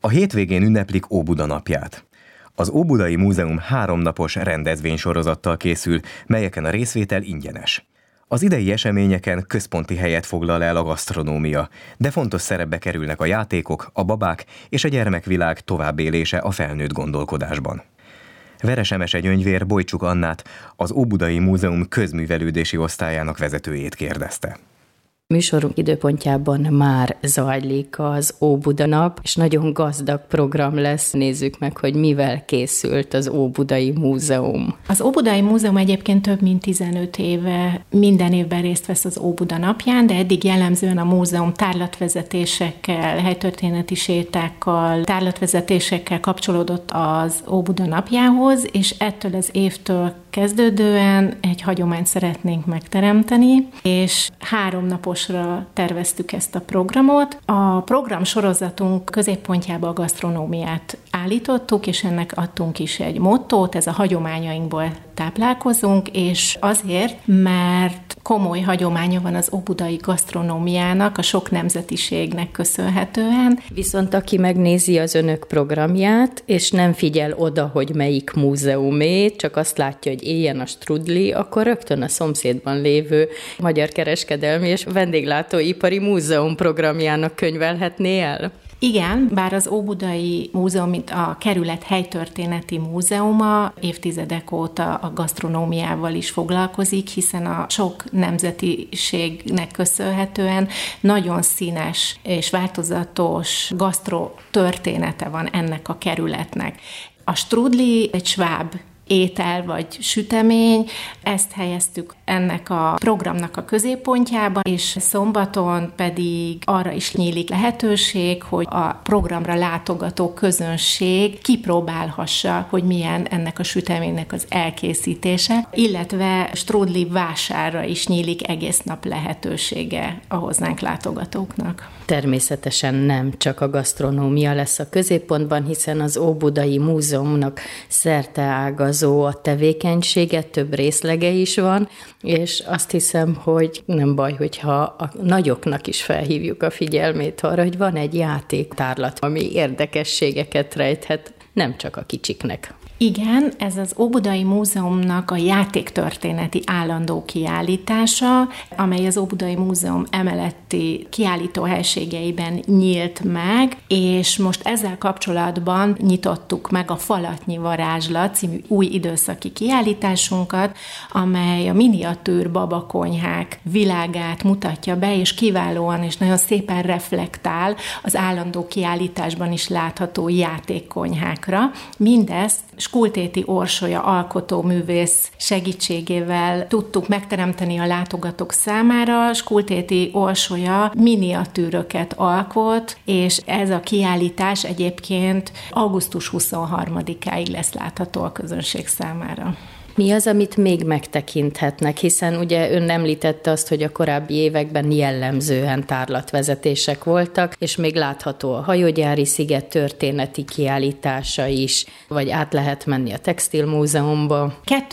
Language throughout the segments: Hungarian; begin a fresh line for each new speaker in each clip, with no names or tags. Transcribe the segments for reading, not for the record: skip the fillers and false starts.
A hétvégén ünneplik Óbuda napját. Az Óbudai Múzeum 3 napos rendezvénysorozattal készül, melyeken a részvétel ingyenes. Az idei eseményeken központi helyet foglal el a gasztronómia, de fontos szerepbe kerülnek a játékok, a babák és a gyermekvilág továbbélése a felnőtt gondolkodásban. Veres Emese Gyöngyvér Bojcsuk Annát, az Óbudai Múzeum közművelődési osztályának vezetőjét kérdezte.
Műsorunk időpontjában már zajlik az Óbuda nap, és nagyon gazdag program lesz. Nézzük meg, hogy mivel készült az Óbudai Múzeum.
Az Óbudai Múzeum egyébként több mint 15 éve minden évben részt vesz az Óbuda napján, de eddig jellemzően a múzeum tárlatvezetésekkel, helytörténeti sétákkal, tárlatvezetésekkel kapcsolódott az Óbuda napjához, és ettől az évtől kezdődően egy hagyományt szeretnénk megteremteni, és 3 naposra terveztük ezt a programot. A program sorozatunk középpontjába a gasztronómiát állítottuk, és ennek adtunk is egy mottót, ez a hagyományainkból táplálkozunk, és azért, mert komoly hagyománya van az óbudai gasztronómiának, a sok nemzetiségnek köszönhetően.
Viszont aki megnézi az önök programját, és nem figyel oda, hogy melyik múzeumé, csak azt látja, hogy éljen a strudli, akkor rögtön a szomszédban lévő Magyar Kereskedelmi és Vendéglátóipari Múzeum programjának könyvelhetné el?
Igen, bár az Óbudai Múzeum, mint a kerület helytörténeti múzeuma évtizedek óta a gasztronómiával is foglalkozik, hiszen a sok nemzetiségnek köszönhetően nagyon színes és változatos gasztrotörténete van ennek a kerületnek. A strudli egy sváb étel vagy sütemény, ezt helyeztük ennek a programnak a középpontjába, és szombaton pedig arra is nyílik lehetőség, hogy a programra látogató közönség kipróbálhassa, hogy milyen ennek a süteménynek az elkészítése, illetve strudli vásárra is nyílik egész nap lehetősége a hozzánk látogatóknak.
Természetesen nem csak a gasztronómia lesz a középpontban, hiszen az Óbudai Múzeumnak szerteágazó a tevékenysége, több részlege is van, és azt hiszem, hogy nem baj, hogyha a nagyoknak is felhívjuk a figyelmét arra, hogy van egy játéktárlat, ami érdekességeket rejthet, nem csak a kicsiknek.
Igen, ez az Óbudai Múzeumnak a játéktörténeti állandó kiállítása, amely az Óbudai Múzeum emeletti kiállítóhelyiségeiben nyílt meg, és most ezzel kapcsolatban nyitottuk meg a Falatnyi Varázslat című új időszaki kiállításunkat, amely a miniatűr babakonyhák világát mutatja be, és kiválóan és nagyon szépen reflektál az állandó kiállításban is látható játékkonyhákra. Mindezt Skultéti Orsolya alkotóművész segítségével tudtuk megteremteni a látogatók számára. Skultéti Orsolya miniatűröket alkot, és ez a kiállítás egyébként augusztus 23-áig lesz látható a közönség számára.
Mi az, amit még megtekinthetnek, hiszen ugye ön említette azt, hogy a korábbi években jellemzően tárlatvezetések voltak, és még látható a Hajógyári sziget történeti kiállítása is, vagy át lehet menni a Textilmúzeumba.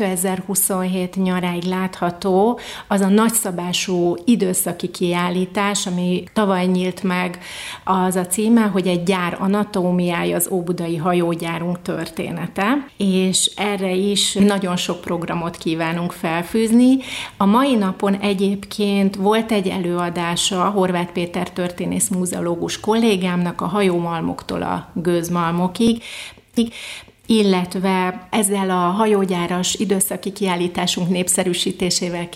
2027 nyaráig látható az a nagyszabású időszaki kiállítás, ami tavaly nyílt meg, az a címe, hogy egy gyár anatómiája, az óbudai hajógyárunk története, és erre is nagyon sok programot kívánunk felfűzni. A mai napon egyébként volt egy előadása Horváth Péter történész múzeológus kollégámnak a hajómalmoktól a gőzmalmokig, illetve ezzel a hajógyáras időszaki kiállításunk népszerűsítésével